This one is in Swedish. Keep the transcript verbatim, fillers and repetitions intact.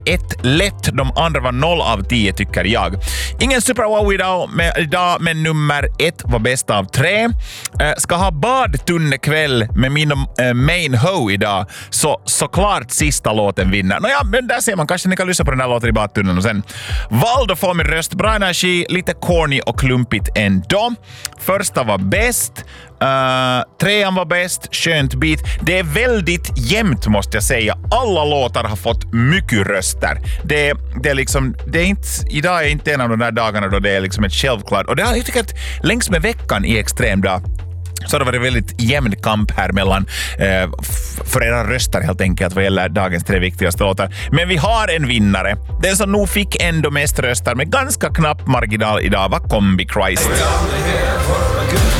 ett lätt. De andra var noll av tio tycker jag. Ingen super wow idag, men, idag, men nummer ett var bäst av tre. Uh, ska ha badtunnekväll med min uh, main ho idag, så såklart sista låten vinner. Nåja, men där ser man. Kanske ni kan lyssna på den här låten i badtunneln och sen valde få min röst. Bra energi, lite corny och klumpigt ändå. Första var bäst. Uh, trean var bäst, skönt bit. Det är väldigt jämnt måste jag säga. Alla låtar har fått mycket röster. Det, det är liksom, det är inte, idag är inte en av de där dagarna då det är liksom ett självklart. Och det har jag tycker att längs med veckan i extrem dag så det var det väldigt jämn kamp här mellan eh, f- för era röster helt enkelt vad gäller dagens tre viktigaste låtar. Men vi har en vinnare. Den som nog fick ändå mest röster med ganska knapp marginal idag var Combi Christ.